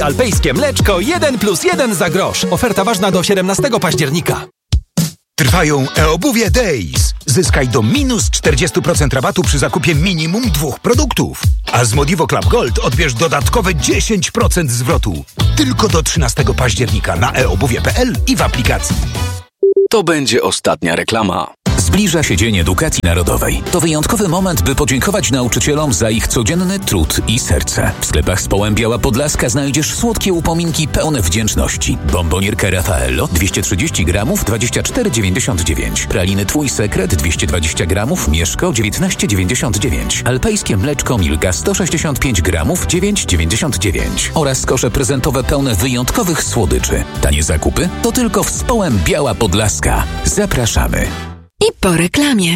Alpejskie mleczko 1+1 za grosz. Oferta ważna do 17 października. Trwają e-obuwie Days. Zyskaj do minus 40% rabatu przy zakupie minimum 2 produktów. A z Modivo Club Gold odbierz dodatkowe 10% zwrotu. Tylko do 13 października na eobuwie.pl i w aplikacji. To będzie ostatnia reklama. Zbliża się Dzień Edukacji Narodowej. To wyjątkowy moment, by podziękować nauczycielom za ich codzienny trud i serce. W sklepach z Połem Biała Podlaska znajdziesz słodkie upominki pełne wdzięczności. Bombonierka Raffaello 230 gramów 24,99. Praliny Twój Sekret 220 gramów Mieszko 19,99. Alpejskie mleczko Milka 165 gramów 9,99. Oraz kosze prezentowe pełne wyjątkowych słodyczy. Tanie zakupy to tylko w Społem Biała Podlaska. Zapraszamy. I po reklamie.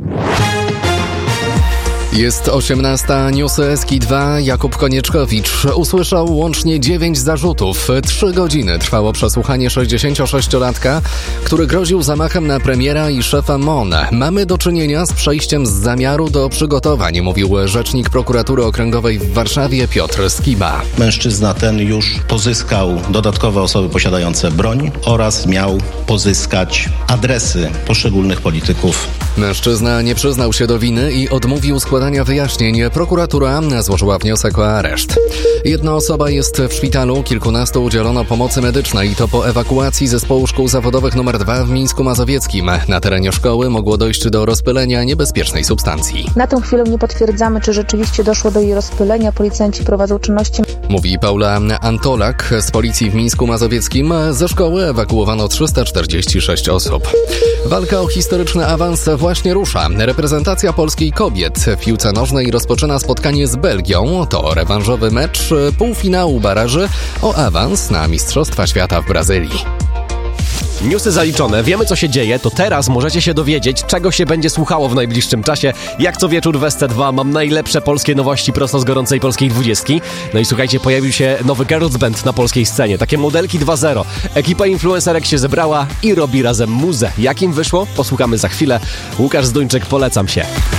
Jest 18. Newsy SK2. Jakub Konieczkowicz usłyszał łącznie 9 zarzutów. 3 godziny trwało przesłuchanie 66-latka, który groził zamachem na premiera i szefa MON. Mamy do czynienia z przejściem z zamiaru do przygotowań, mówił rzecznik prokuratury okręgowej w Warszawie Piotr Skiba. Mężczyzna ten już pozyskał dodatkowe osoby posiadające broń oraz miał pozyskać adresy poszczególnych polityków. Mężczyzna nie przyznał się do winy i odmówił składania wyjaśnień. Prokuratura złożyła wniosek o areszt. Jedna osoba jest w szpitalu, kilkunastu udzielono pomocy medycznej. To po ewakuacji zespołu szkół zawodowych nr 2 w Mińsku Mazowieckim. Na terenie szkoły mogło dojść do rozpylenia niebezpiecznej substancji. Na tę chwilę nie potwierdzamy, czy rzeczywiście doszło do jej rozpylenia. Policjanci prowadzą czynności. Mówi Paula Antolak z policji w Mińsku Mazowieckim. Ze szkoły ewakuowano 346 osób. Walka o historyczny awans właśnie rusza. Reprezentacja polskiej kobiet w piłce nożnej rozpoczyna spotkanie z Belgią. To rewanżowy mecz półfinału baraży o awans na Mistrzostwa Świata w Brazylii. Newsy zaliczone, wiemy co się dzieje, to teraz możecie się dowiedzieć, czego się będzie słuchało w najbliższym czasie. Jak co wieczór w SC2 mam najlepsze polskie nowości prosto z gorącej polskiej 20. No i słuchajcie, pojawił się nowy girls band na polskiej scenie, takie modelki 2.0. Ekipa influencerek się zebrała i robi razem muzę. Jak im wyszło? Posłuchamy za chwilę. Łukasz Zduńczyk, polecam się.